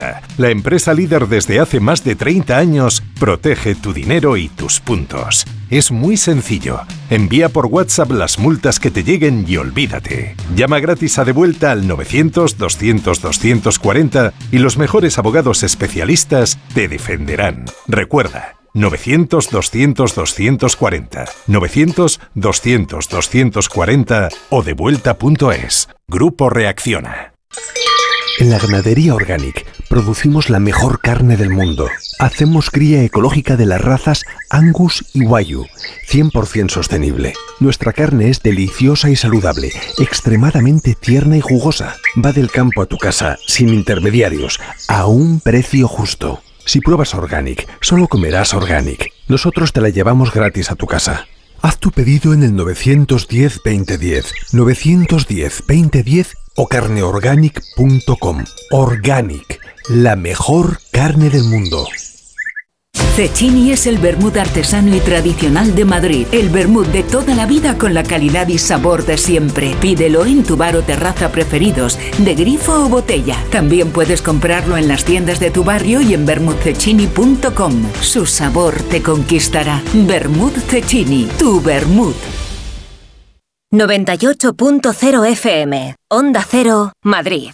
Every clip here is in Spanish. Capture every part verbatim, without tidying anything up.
La empresa líder desde hace más de treinta años protege tu dinero y tus puntos. Es muy sencillo. Envía por WhatsApp las multas que te lleguen y olvídate. Llama gratis a Devuelta al novecientos, doscientos, doscientos cuarenta y los mejores abogados especialistas te defenderán. Recuerda, novecientos, doscientos, doscientos cuarenta, novecientos, doscientos, doscientos cuarenta o devuelta punto es. Grupo Reacciona. En la Ganadería Organic producimos la mejor carne del mundo. Hacemos cría ecológica de las razas Angus y Wagyu, cien por ciento sostenible. Nuestra carne es deliciosa y saludable, extremadamente tierna y jugosa. Va del campo a tu casa, sin intermediarios, a un precio justo. Si pruebas Organic, solo comerás Organic. Nosotros te la llevamos gratis a tu casa. Haz tu pedido en el nueve uno cero, veinte diez, nueve uno cero, veinte diez o carne organic punto com. Organic, la mejor carne del mundo. Cecchini es el vermut artesano y tradicional de Madrid. El vermut de toda la vida con la calidad y sabor de siempre. Pídelo en tu bar o terraza preferidos, de grifo o botella. También puedes comprarlo en las tiendas de tu barrio y en vermut cecchini punto com. Su sabor te conquistará. Vermut Cecchini, tu vermut. noventa y ocho punto cero F M, Onda Cero, Madrid.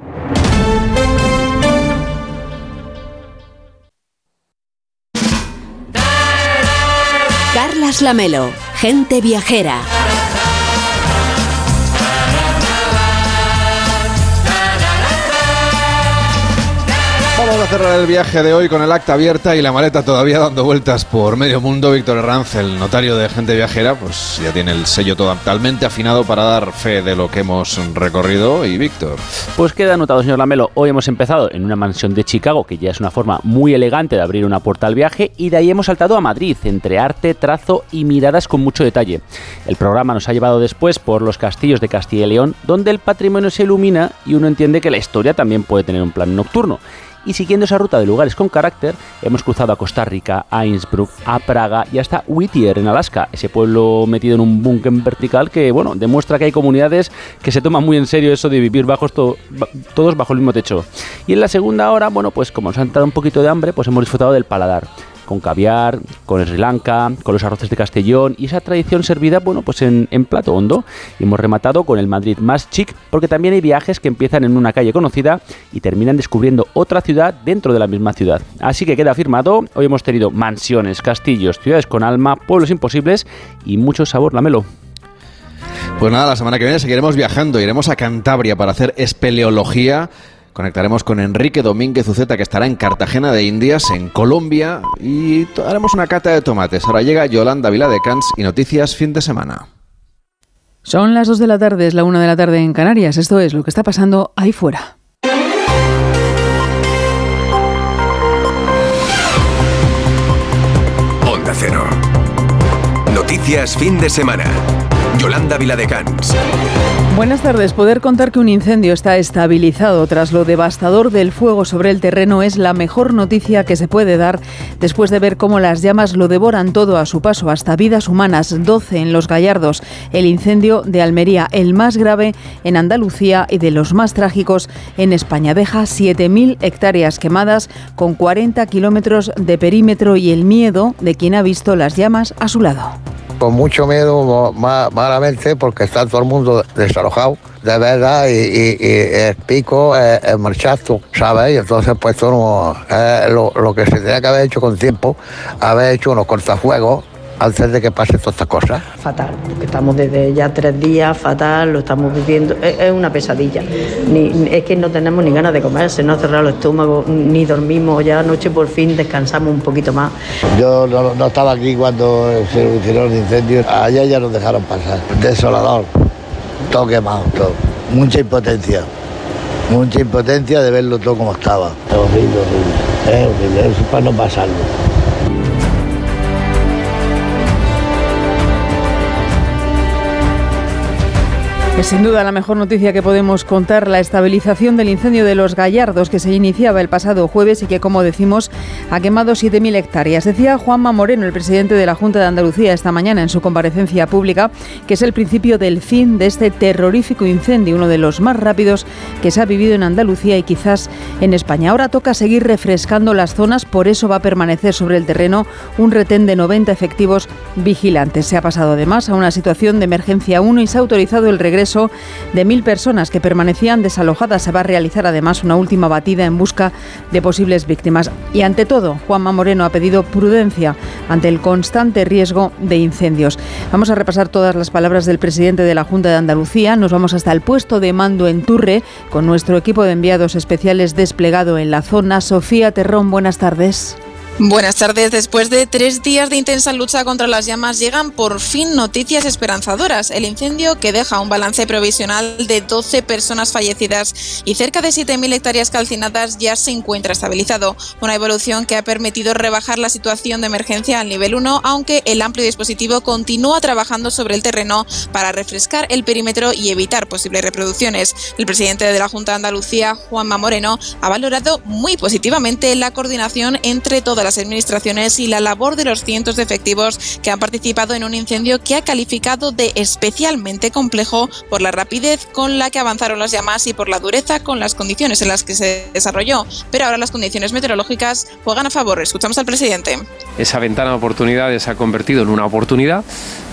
Carlas Lamelo, Gente Viajera. Vamos a cerrar el viaje de hoy con el acta abierta y la maleta todavía dando vueltas por medio mundo. Víctor Herranz, el notario de Gente Viajera, pues ya tiene el sello totalmente afinado para dar fe de lo que hemos recorrido. Y Víctor, pues queda anotado, señor Lamelo. Hoy hemos empezado en una mansión de Chicago, que ya es una forma muy elegante de abrir una puerta al viaje, y de ahí hemos saltado a Madrid, entre arte, trazo y miradas con mucho detalle. El programa nos ha llevado después por los castillos de Castilla y León, donde el patrimonio se ilumina y uno entiende que la historia también puede tener un plan nocturno. Y siguiendo esa ruta de lugares con carácter, hemos cruzado a Costa Rica, a Innsbruck, a Praga y hasta Whittier, en Alaska, ese pueblo metido en un búnker vertical que, bueno, demuestra que hay comunidades que se toman muy en serio eso de vivir bajos to- todos bajo el mismo techo. Y en la segunda hora, bueno, pues como nos han dado un poquito de hambre, pues hemos disfrutado del paladar. Con caviar, con Sri Lanka, con los arroces de Castellón y esa tradición servida, bueno, pues en, en plato hondo. Y hemos rematado con el Madrid más chic, porque también hay viajes que empiezan en una calle conocida y terminan descubriendo otra ciudad dentro de la misma ciudad. Así que queda firmado, hoy hemos tenido mansiones, castillos, ciudades con alma, pueblos imposibles y mucho sabor, Lamelo. Pues nada, la semana que viene seguiremos viajando, iremos a Cantabria para hacer espeleología. Conectaremos con Enrique Domínguez Uceta, que estará en Cartagena de Indias, en Colombia, y haremos una cata de tomates. Ahora llega Yolanda Viladecans y noticias fin de semana. Son las dos de la tarde, es la una de la tarde en Canarias. Esto es lo que está pasando ahí fuera. Onda Cero. Noticias fin de semana. Yolanda Viladecans. Buenas tardes. Poder contar que un incendio está estabilizado tras lo devastador del fuego sobre el terreno es la mejor noticia que se puede dar después de ver cómo las llamas lo devoran todo a su paso, hasta vidas humanas, doce en Los Gallardos. El incendio de Almería, el más grave en Andalucía y de los más trágicos en España. Deja siete mil hectáreas quemadas con cuarenta kilómetros de perímetro y el miedo de quien ha visto las llamas a su lado. Con mucho miedo, malamente, porque está todo el mundo desalojado, de verdad, y, y, y el pico es, es marchazo, ¿sabes? Y entonces, pues, esto no, eh, lo, lo que se tenía que haber hecho con tiempo, haber hecho unos cortafuegos antes de que pase todas estas cosas. Fatal, porque estamos desde ya tres días, fatal, lo estamos viviendo, es, es una pesadilla. Ni, es que no tenemos ni ganas de comer, se nos ha cerrado el estómago, ni dormimos, ya anoche por fin descansamos un poquito más. Yo no, no estaba aquí cuando se hicieron el incendio, allá ya nos dejaron pasar. Desolador, todo quemado, todo. Mucha impotencia, mucha impotencia de verlo todo como estaba. Es horrible, horrible, es horrible, eso es para no pasarlo. Es sin duda la mejor noticia que podemos contar, la estabilización del incendio de Los Gallardos, que se iniciaba el pasado jueves y que, como decimos, ha quemado siete mil hectáreas. Decía Juanma Moreno, el presidente de la Junta de Andalucía, esta mañana en su comparecencia pública, que es el principio del fin de este terrorífico incendio, uno de los más rápidos que se ha vivido en Andalucía y quizás en España. Ahora toca seguir refrescando las zonas, por eso va a permanecer sobre el terreno un retén de noventa efectivos vigilantes. Se ha pasado además a una situación de emergencia uno y se ha autorizado el regreso de mil personas que permanecían desalojadas. Se va a realizar además una última batida en busca de posibles víctimas. Y ante todo, Juanma Moreno ha pedido prudencia ante el constante riesgo de incendios. Vamos a repasar todas las palabras del presidente de la Junta de Andalucía. Nos vamos hasta el puesto de mando en Turre con nuestro equipo de enviados especiales desplegado en la zona. Sofía Terrón, buenas tardes. Buenas tardes. Después de tres días de intensa lucha contra las llamas, llegan por fin noticias esperanzadoras. El incendio, que deja un balance provisional de doce personas fallecidas y cerca de siete mil hectáreas calcinadas, ya se encuentra estabilizado. Una evolución que ha permitido rebajar la situación de emergencia al nivel uno, aunque el amplio dispositivo continúa trabajando sobre el terreno para refrescar el perímetro y evitar posibles reproducciones. El presidente de la Junta de Andalucía, Juanma Moreno, ha valorado muy positivamente la coordinación entre todas las administraciones y la labor de los cientos de efectivos que han participado en un incendio que ha calificado de especialmente complejo por la rapidez con la que avanzaron las llamas y por la dureza con las condiciones en las que se desarrolló. Pero ahora las condiciones meteorológicas juegan a favor. Escuchamos al presidente. Esa ventana de oportunidades se ha convertido en una oportunidad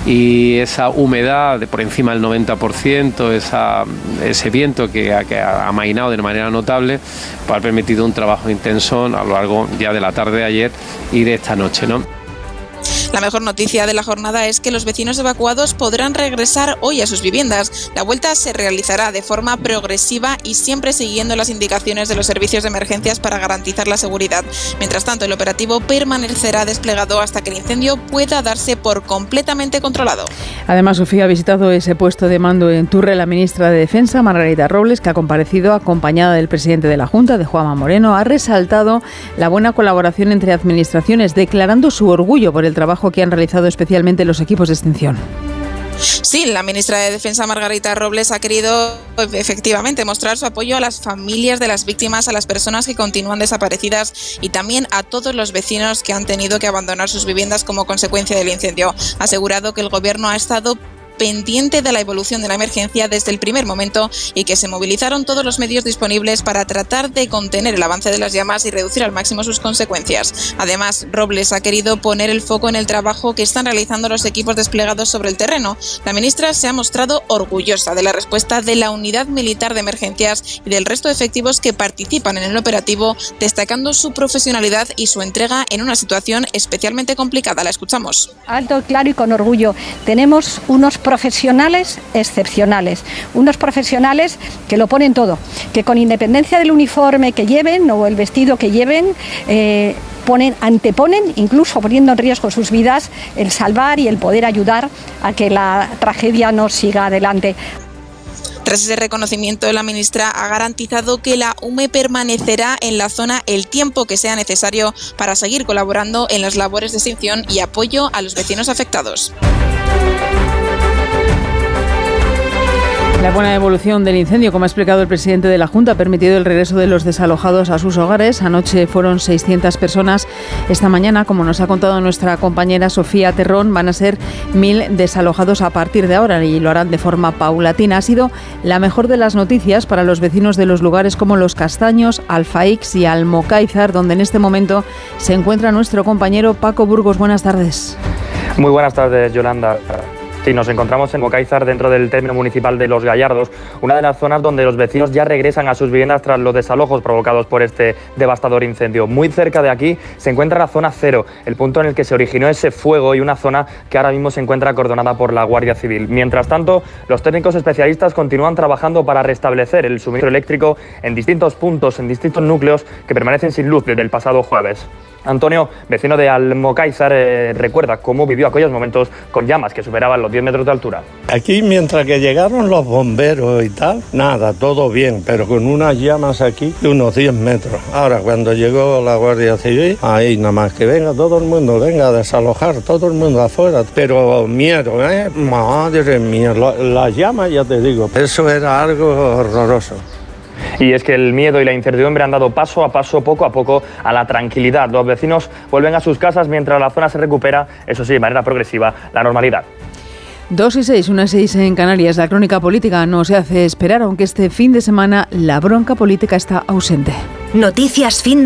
y esa humedad de por encima del noventa por ciento, esa, ese viento que ha, que ha amainado de manera notable, pues ha permitido un trabajo intenso a lo largo ya de la tarde de ayer y de esta noche, ¿no? La mejor noticia de la jornada es que los vecinos evacuados podrán regresar hoy a sus viviendas. La vuelta se realizará de forma progresiva y siempre siguiendo las indicaciones de los servicios de emergencias para garantizar la seguridad. Mientras tanto, el operativo permanecerá desplegado hasta que el incendio pueda darse por completamente controlado. Además, Sofía, ha visitado ese puesto de mando en Turre la ministra de Defensa, Margarita Robles, que ha comparecido acompañada del presidente de la Junta, de Juanma Moreno. Ha resaltado la buena colaboración entre administraciones, declarando su orgullo por el trabajo que han realizado especialmente los equipos de extinción. Sí, la ministra de Defensa, Margarita Robles, ha querido efectivamente mostrar su apoyo a las familias de las víctimas, a las personas que continúan desaparecidas y también a todos los vecinos que han tenido que abandonar sus viviendas como consecuencia del incendio. Ha asegurado que el Gobierno ha estado pendiente de la evolución de la emergencia desde el primer momento y que se movilizaron todos los medios disponibles para tratar de contener el avance de las llamas y reducir al máximo sus consecuencias. Además, Robles ha querido poner el foco en el trabajo que están realizando los equipos desplegados sobre el terreno. La ministra se ha mostrado orgullosa de la respuesta de la Unidad Militar de Emergencias y del resto de efectivos que participan en el operativo, destacando su profesionalidad y su entrega en una situación especialmente complicada. La escuchamos. Alto, claro y con orgullo. Tenemos unos profesionales excepcionales, unos profesionales que lo ponen todo, que con independencia del uniforme que lleven o el vestido que lleven, eh, ponen, anteponen, incluso poniendo en riesgo sus vidas, el salvar y el poder ayudar a que la tragedia no siga adelante. Tras ese reconocimiento, la ministra ha garantizado que la U M E permanecerá en la zona el tiempo que sea necesario para seguir colaborando en las labores de extinción y apoyo a los vecinos afectados. La buena evolución del incendio, como ha explicado el presidente de la Junta, ha permitido el regreso de los desalojados a sus hogares. Anoche fueron seiscientas personas. Esta mañana, como nos ha contado nuestra compañera Sofía Terrón, van a ser mil desalojados a partir de ahora y lo harán de forma paulatina. Ha sido la mejor de las noticias para los vecinos de los lugares como Los Castaños, Alfaix y Almocáizar, donde en este momento se encuentra nuestro compañero Paco Burgos. Buenas tardes. Muy buenas tardes, Yolanda. Sí, nos encontramos en Almocáizar, dentro del término municipal de Los Gallardos, una de las zonas donde los vecinos ya regresan a sus viviendas tras los desalojos provocados por este devastador incendio. Muy cerca de aquí se encuentra la zona cero, el punto en el que se originó ese fuego y una zona que ahora mismo se encuentra acordonada por la Guardia Civil. Mientras tanto, los técnicos especialistas continúan trabajando para restablecer el suministro eléctrico en distintos puntos, en distintos núcleos que permanecen sin luz desde el pasado jueves. Antonio, vecino de Almocáizar, eh, recuerda cómo vivió aquellos momentos con llamas que superaban los diez metros de altura. Aquí, mientras que llegaron los bomberos y tal, nada, todo bien, pero con unas llamas aquí de unos diez metros. Ahora, cuando llegó la Guardia Civil, ahí nada más que venga todo el mundo, venga a desalojar, todo el mundo afuera. Pero miedo, ¿eh? Madre mía, las llamas, ya te digo, eso era algo horroroso. Y es que el miedo y la incertidumbre han dado paso a paso, poco a poco, a la tranquilidad. Los vecinos vuelven a sus casas mientras la zona se recupera, eso sí, de manera progresiva, la normalidad. Dos y seis, una seis en Canarias. La crónica política no se hace esperar, aunque este fin de semana la bronca política está ausente. Noticias fin de